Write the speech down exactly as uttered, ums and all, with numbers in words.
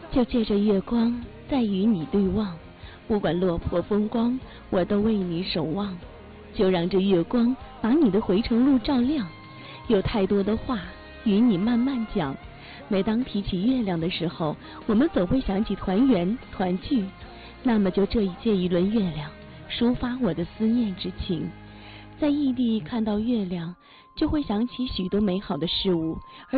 就借着月光再与你对望，不管落魄风光，我都为你守望。就让这月光把你的回程路照亮，有太多的话与你慢慢讲。每当提起月亮的时候，我们总会想起团圆团聚，那么就这一借一轮月亮抒发我的思念之情。在异地看到月亮，就会想起许多美好的事物，而